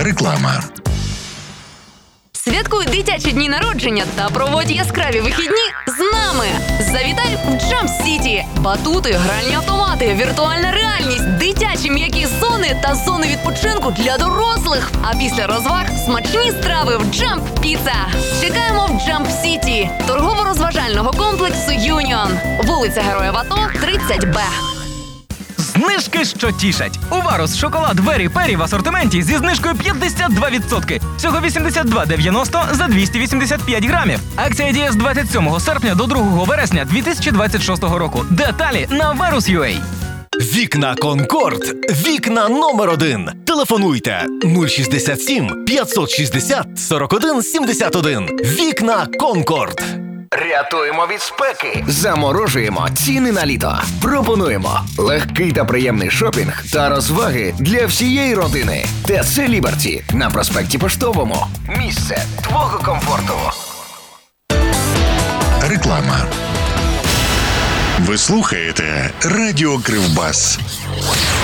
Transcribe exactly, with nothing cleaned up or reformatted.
Реклама. Святкуй дитячі дні народження та проводь яскраві вихідні з нами. Завітай в Jump City. Батути, гральні автомати, віртуальна реальність, дитячі м'які зони та зони відпочинку для дорослих. А після розваг смачні страви в Jump Pizza. Чекаємо в Jump City, торгово-розважального комплексу Юніон. Вулиця Героїв АТО, тридцять Б. Знижки, що тішать. Уварус шоколад Вері Пері в асортименті зі знижкою п'ятдесят два відсотки. Всього вісімдесят два дев'яносто за двісті вісімдесят п'ять грамів. Акція діє з двадцять сьомого серпня до другого вересня дві тисячі двадцять шостого року. Деталі на верус крапка ю а. Вікна Конкорд. Вікна номер один. Телефонуйте нуль шістдесят сім п'ятсот шістдесят сорок один сімдесят один. Вікна Конкорд. Рятуємо від спеки. Заморожуємо ціни на літо. Пропонуємо легкий та приємний шопінг та розваги для всієї родини. ТЦ Ліберті на проспекті Поштовому. Місце твого комфорту. Реклама. Ви слухаєте Радіо Кривбас.